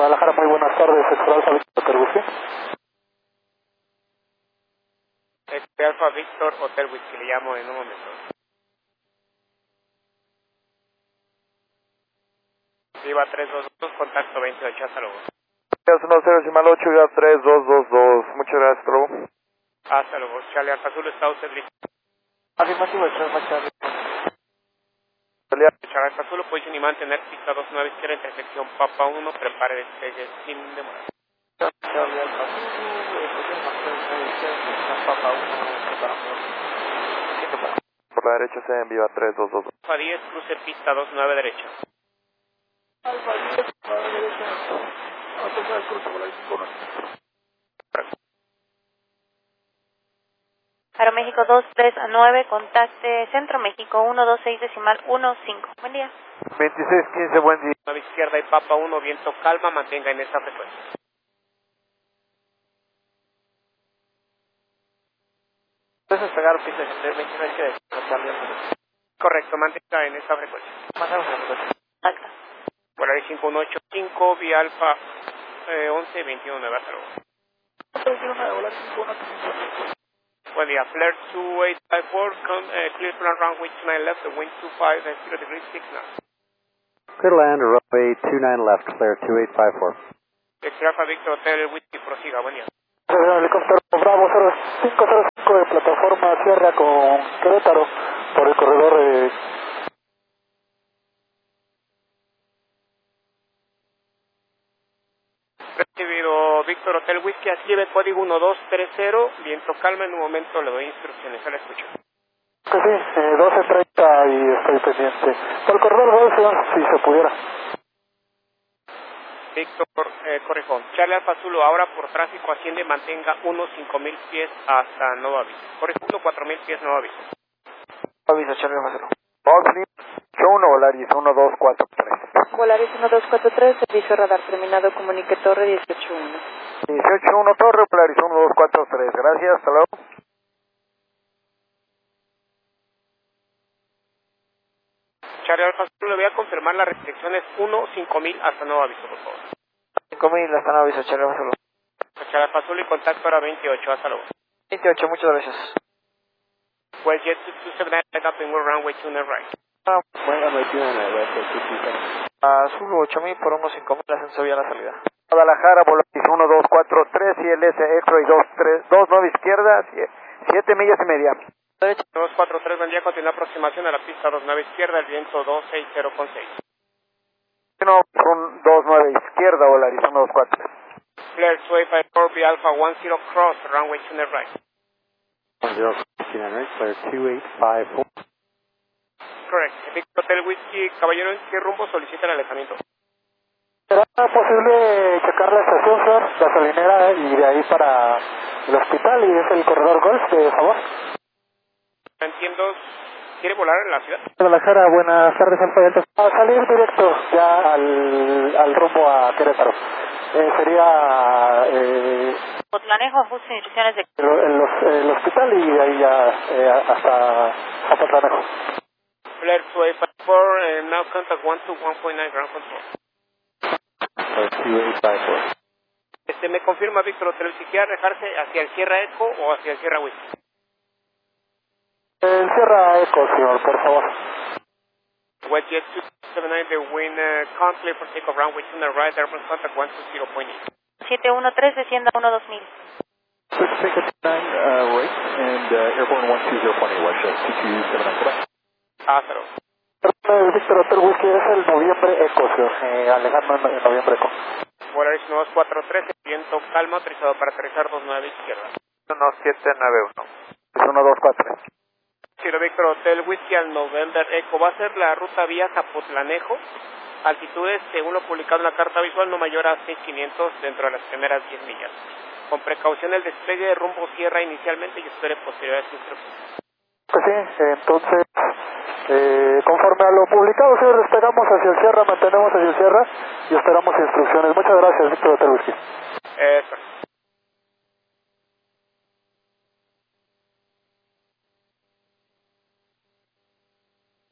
Guadalajara, muy buenas tardes, Extra Alfa Víctor Hotel Whisky. Extra Alfa Víctor Hotel Whisky, le llamo en un momento. Viva 322, contacto 28, hasta luego. 10 decimal 8, Viva 3222, muchas gracias, hasta luego. Hasta luego, Charlie Alfa Azul, está usted listo. Afirmativo, Charlie. Charlie Alfa Azul, posición y mantener pista 29 izquierda, intersección Papa 1, prepare despegue sin demora. Charlie Alfa Azul, posición y mantener izquierda, Papa 1, Por la derecha se envía 322. Alfa 10, cruce pista 29 derecha. Alfa 10, a la derecha. Vamos a empezar el cruce por ahí, Aeroméxico 239, contacte Centro México 126 decimal 15. Buen día. 2615, buen día. 9 izquierda y Papa 1, viento calma, mantenga en esa frecuencia. Entonces pegar pista de 29 izquierda, Charlie Alfa Azul. Correcto, mantenga en esa frecuencia. Mandamos la frecuencia. Acta. Polaris 5185, vía Alfa 11, 21, hasta luego. Buen día, Flare 2854, clear to land runway 29 left, the wind 25, 0 degrees 6 knots. Clear to land, runway 29 left, clear 2854. Extra Alfa Víctor Hotel Whisky, prosiga, buen día. Helicóptero Bravo 0505 de plataforma Sierra con Querétaro por el corredor Recibido Víctor Hotel Whisky, escribe código 1230, viento calma, en un momento le doy instrucciones, se la escucho. sí, 12:30 y estoy pendiente. Por el corredor 12, si se pudiera. Víctor, corrijón. Charlie Alfa Zulu, ahora por tráfico asciende, mantenga 5000 pies hasta nuevo aviso. Corrijón, 4000 pies, nuevo aviso. Avisa, Charlie Alfa Zulu. Osni, 1 Volaris 1243. Volaris 1243, servicio radar terminado, comunique torre 181. 181 Torre, Volaris 1243, gracias, hasta luego. Charlie Alfa Zulu, le voy a confirmar las restricciones 5000 hasta nuevo aviso, por favor. 5000 hasta avisa, Charlie Alfa Zulu. Charlie Alfa Zulu y contacto ahora 28, hasta luego. 28, muchas gracias. Well, jet 279, head up and we're runway 29 right. Zulu 8000 por unos 5000, ascenso vía la salida. Guadalajara, Volaris 1243, ILS X-Ray 29 izquierda, 7 millas y media. Derecha 243, buen día, continúa aproximación a la pista 29 izquierda, el viento 260,6. 29 izquierda, Volaris 1243. Flare 254, B Alpha 10 cross, runway 29 right. 1059 right, clear 2854. Correct. Víctor Hotel Whisky, caballero, ¿en qué rumbo solicita el alejamiento? ¿Será posible checar la estación, señor? Gasolinera y de ahí para el hospital y es el corredor Golf, de favor? Entiendo, ¿quiere volar en la ciudad? Guadalajara, buenas tardes, Alfa Delta. A salir directo ya al rumbo a Querétaro. Sería Potlanejo, ajuste instrucciones de... el hospital y de ahí ya hasta Potlanejo. Flare 254, now contact 121.9 ground control. 2854. Me confirma Víctor Hotel, si quiere alejarse hacia el Sierra Echo o hacia el Sierra Whisky. Sierra Eco, señor, por favor. Westjet 279, the wind calm, clear for takeoff, runway 29 right, airport contact 120.8. 713, descienda 12000. 669 right, and airborne 120.8, Westjet 2279, Quebec. Hasta luego. Víctor Hotel Whisky es el noviembre Eco, señor. Alejandro en noviembre Eco. Volaris 243, viento calma, autorizado para aterrizar 29 izquierda. 1791. Es 124. Ciro Víctor Hotel Whisky al November Echo. Va a ser la ruta vía Zapotlanejo. Altitudes, según lo publicado en la carta visual, no mayor a 6500 dentro de las primeras 10 millas. Con precaución el despegue de rumbo Sierra inicialmente y espere posteriores instrucciones. Pues sí, entonces, conforme a lo publicado, señor, despegamos hacia el Sierra, mantenemos hacia el Sierra y esperamos instrucciones. Muchas gracias, Víctor Hotel Whisky. Eso.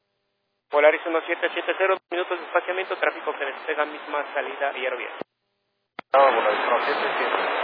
Polaris 1770, minutos de espaciamiento, tráfico que despega, misma salida, ayer bien. Bueno, 700.